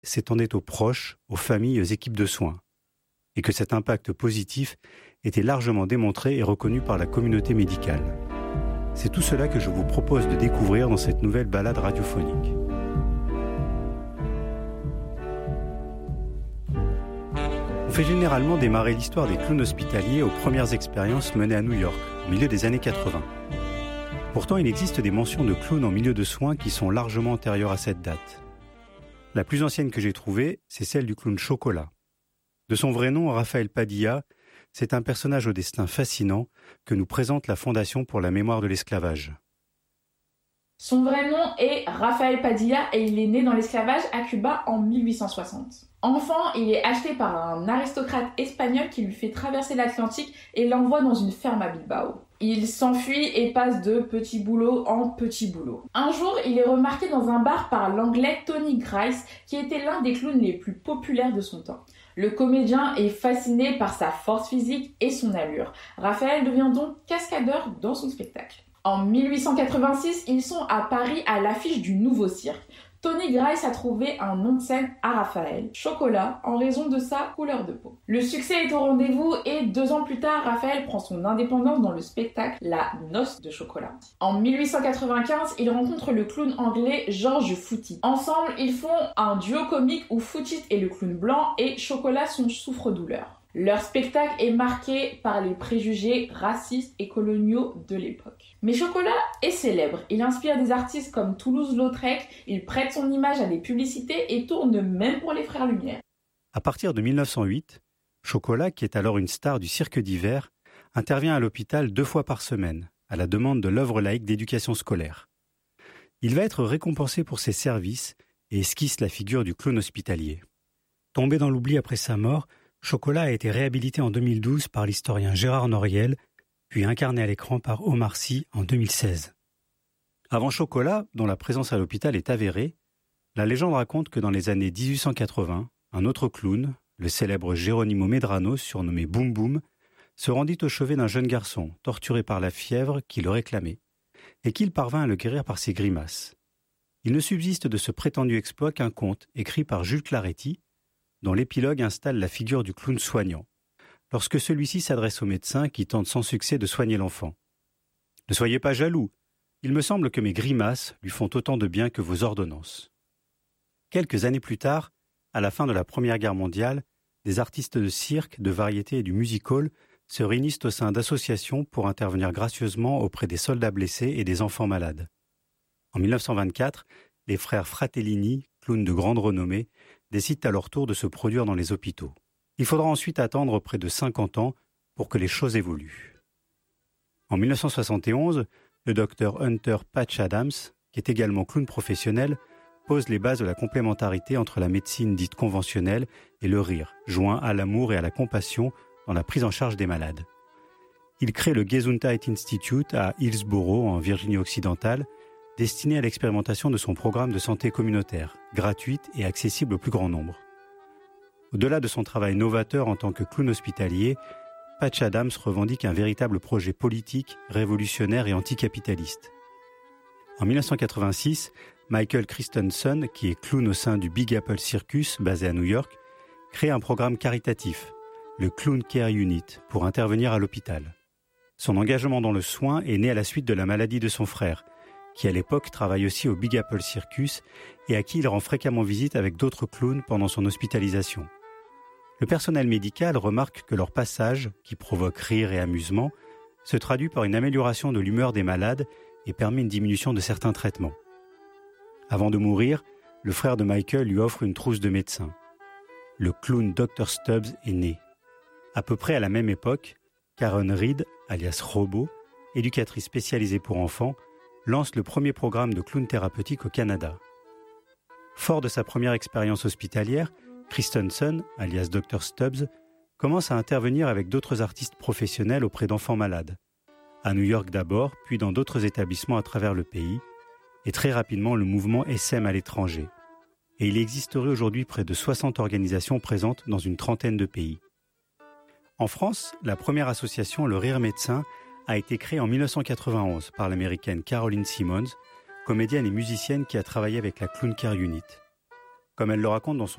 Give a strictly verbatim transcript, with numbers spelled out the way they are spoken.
s'étendait aux proches, aux familles et aux équipes de soins, et que cet impact positif était largement démontré et reconnu par la communauté médicale. C'est tout cela que je vous propose de découvrir dans cette nouvelle balade radiophonique. On fait généralement démarrer l'histoire des clowns hospitaliers aux premières expériences menées à New York, au milieu des années quatre-vingts. Pourtant, il existe des mentions de clowns en milieu de soins qui sont largement antérieures à cette date. La plus ancienne que j'ai trouvée, c'est celle du clown Chocolat. De son vrai nom, Rafael Padilla, c'est un personnage au destin fascinant que nous présente la Fondation pour la mémoire de l'esclavage. Son vrai nom est Rafael Padilla et il est né dans l'esclavage à Cuba en mille huit cent soixante. Enfant, il est acheté par un aristocrate espagnol qui lui fait traverser l'Atlantique et l'envoie dans une ferme à Bilbao. Il s'enfuit et passe de petit boulot en petit boulot. Un jour, il est remarqué dans un bar par l'anglais Tony Grice, qui était l'un des clowns les plus populaires de son temps. Le comédien est fasciné par sa force physique et son allure. Raphaël devient donc cascadeur dans son spectacle. En mille huit cent quatre-vingt-six, ils sont à Paris à l'affiche du nouveau cirque. Tony Grice a trouvé un nom de scène à Raphaël, Chocolat, en raison de sa couleur de peau. Le succès est au rendez-vous et deux ans plus tard, Raphaël prend son indépendance dans le spectacle La Noce de Chocolat. En mille huit cent quatre-vingt-quinze, il rencontre le clown anglais George Footy. Ensemble, ils font un duo comique où Footy est le clown blanc et Chocolat son souffre-douleur. Leur spectacle est marqué par les préjugés racistes et coloniaux de l'époque. Mais Chocolat est célèbre. Il inspire des artistes comme Toulouse-Lautrec, il prête son image à des publicités et tourne même pour les Frères Lumière. À partir de mille neuf cent huit, Chocolat, qui est alors une star du cirque d'hiver, intervient à l'hôpital deux fois par semaine, à la demande de l'œuvre laïque d'éducation scolaire. Il va être récompensé pour ses services et esquisse la figure du clown hospitalier. Tombé dans l'oubli après sa mort, Chocolat a été réhabilité en deux mille douze par l'historien Gérard Noriel, puis incarné à l'écran par Omar Sy en deux mille seize. Avant Chocolat, dont la présence à l'hôpital est avérée, la légende raconte que dans les années dix-huit cent quatre-vingts, un autre clown, le célèbre Geronimo Medrano, surnommé Boum Boum, se rendit au chevet d'un jeune garçon, torturé par la fièvre qui le réclamait, et qu'il parvint à le guérir par ses grimaces. Il ne subsiste de ce prétendu exploit qu'un conte écrit par Jules Claretti, dont l'épilogue installe la figure du clown soignant, lorsque celui-ci s'adresse au médecin qui tente sans succès de soigner l'enfant. « Ne soyez pas jaloux, il me semble que mes grimaces lui font autant de bien que vos ordonnances. » Quelques années plus tard, à la fin de la Première Guerre mondiale, des artistes de cirque, de variété et du music-hall se réunissent au sein d'associations pour intervenir gracieusement auprès des soldats blessés et des enfants malades. En mille neuf cent vingt-quatre, les frères Fratellini, clowns de grande renommée, décident à leur tour de se produire dans les hôpitaux. Il faudra ensuite attendre près de cinquante ans pour que les choses évoluent. En mille neuf cent soixante et onze, le docteur Hunter Patch Adams, qui est également clown professionnel, pose les bases de la complémentarité entre la médecine dite conventionnelle et le rire, joint à l'amour et à la compassion dans la prise en charge des malades. Il crée le Gesundheit Institute à Hillsborough, en Virginie-Occidentale, destiné à l'expérimentation de son programme de santé communautaire, gratuite et accessible au plus grand nombre. Au-delà de son travail novateur en tant que clown hospitalier, Patch Adams revendique un véritable projet politique, révolutionnaire et anticapitaliste. En mille neuf cent quatre-vingt-six, Michael Christensen, qui est clown au sein du Big Apple Circus, basé à New York, crée un programme caritatif, le Clown Care Unit, pour intervenir à l'hôpital. Son engagement dans le soin est né à la suite de la maladie de son frère, qui à l'époque travaille aussi au Big Apple Circus et à qui il rend fréquemment visite avec d'autres clowns pendant son hospitalisation. Le personnel médical remarque que leur passage, qui provoque rire et amusement, se traduit par une amélioration de l'humeur des malades et permet une diminution de certains traitements. Avant de mourir, le frère de Michael lui offre une trousse de médecin. Le clown docteur Stubbs est né. À peu près à la même époque, Karen Reed, alias Robot, éducatrice spécialisée pour enfants, lance le premier programme de clown thérapeutique au Canada. Fort de sa première expérience hospitalière, Christensen, alias docteur Stubbs, commence à intervenir avec d'autres artistes professionnels auprès d'enfants malades. À New York d'abord, puis dans d'autres établissements à travers le pays, et très rapidement le mouvement essaime à l'étranger. Et il existerait aujourd'hui près de soixante organisations présentes dans une trentaine de pays. En France, la première association, le Rire Médecin, a été créée en mille neuf cent quatre-vingt-onze par l'américaine Caroline Simmons, comédienne et musicienne qui a travaillé avec la Clown Care Unit. comme elle le raconte dans son